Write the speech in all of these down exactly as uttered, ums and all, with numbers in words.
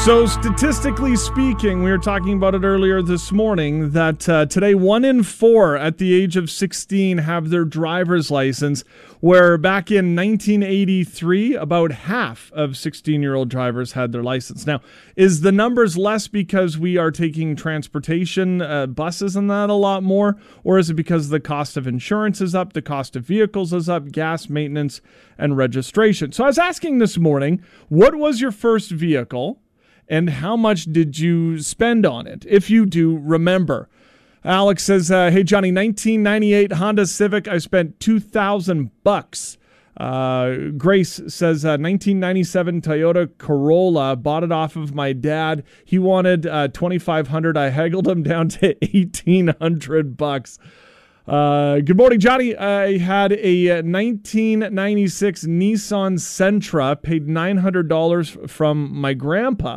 So statistically speaking, we were talking about it earlier this morning, that uh, today one in four at the age of sixteen have their driver's license, where back in nineteen eighty-three, about half of sixteen-year-old drivers had their license. Now, is the numbers less because we are taking transportation, uh, buses and that a lot more, or is it because the cost of insurance is up, the cost of vehicles is up, gas, maintenance, and registration? So I was asking this morning, what was your first vehicle? And how much did you spend on it, if you do remember? Alex says, uh, hey, Johnny, nineteen ninety-eight Honda Civic, I spent two thousand bucks. Uh, Grace says, uh, nineteen ninety-seven Toyota Corolla, bought it off of my dad. He wanted uh, twenty-five hundred. I haggled him down to eighteen hundred bucks. Uh, good morning, Johnny. I had a nineteen ninety-six Nissan Sentra, paid nine hundred dollars from my grandpa.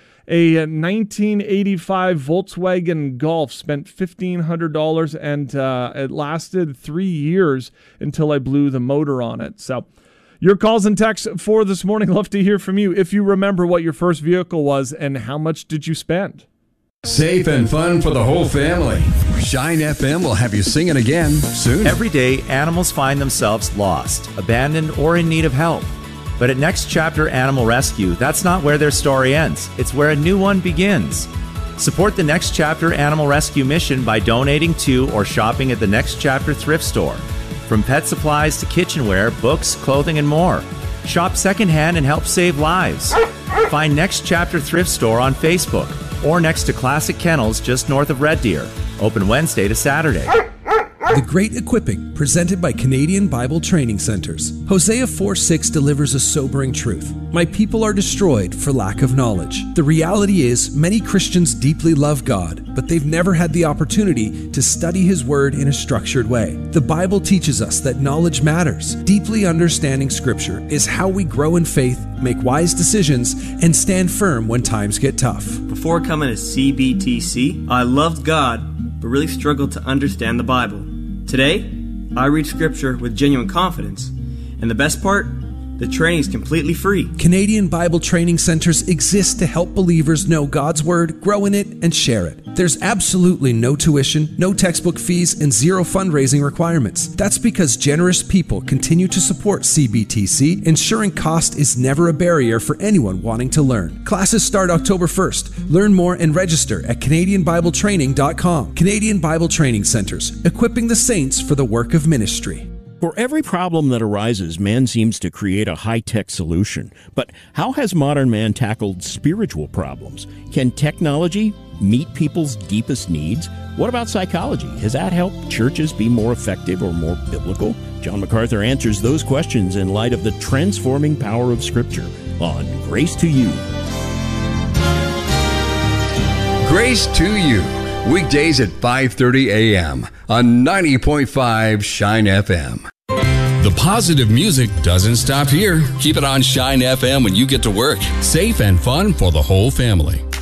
A nineteen eighty-five Volkswagen Golf, spent fifteen hundred dollars, and uh, it lasted three years until I blew the motor on it. So your calls and texts for this morning, love to hear from you. If you remember what your first vehicle was and how much did you spend? Safe and fun for the whole family. Shine F M will have you singing again soon. Every day, animals find themselves lost, abandoned, or in need of help. But at Next Chapter Animal Rescue, that's not where their story ends. It's where a new one begins. Support the Next Chapter Animal Rescue mission by donating to or shopping at the Next Chapter thrift store. From pet supplies to kitchenware, books, clothing, and more. Shop secondhand and help save lives. Find Next Chapter Thrift Store on Facebook or next to Classic Kennels just north of Red Deer. Open Wednesday to Saturday. The Great Equipping, presented by Canadian Bible Training Centers. Hosea four six delivers a sobering truth. My people are destroyed for lack of knowledge. The reality is, many Christians deeply love God, but they've never had the opportunity to study His Word in a structured way. The Bible teaches us that knowledge matters. Deeply understanding Scripture is how we grow in faith, make wise decisions, and stand firm when times get tough. Before coming to C B T C, I loved God, but really struggled to understand the Bible. Today, I read Scripture with genuine confidence. And the best part? The training is completely free. Canadian Bible Training Centers exist to help believers know God's Word, grow in it, and share it. There's absolutely no tuition, no textbook fees, and zero fundraising requirements. That's because generous people continue to support C B T C, ensuring cost is never a barrier for anyone wanting to learn. Classes start October first. Learn more and register at Canadian Bible Training dot com. Canadian Bible Training Centers, equipping the saints for the work of ministry. For every problem that arises, man seems to create a high-tech solution. But how has modern man tackled spiritual problems? Can technology meet people's deepest needs? What about psychology? Has that helped churches be more effective or more biblical? John MacArthur answers those questions in light of the transforming power of Scripture on Grace to You. Grace to You, weekdays at five thirty a.m. on ninety point five Shine F M. The positive music doesn't stop here. Keep it on Shine F M when you get to work. Safe and fun for the whole family.